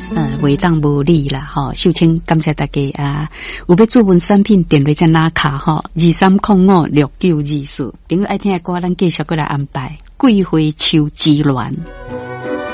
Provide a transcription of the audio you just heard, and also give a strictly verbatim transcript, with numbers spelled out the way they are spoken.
呃，袂当无理啦，吼！秀清感谢大家啊！有要注文产品，电话在哪卡吼？二三空五六九二四，朋友爱听的歌，咱继续过来安排。桂花秋之恋。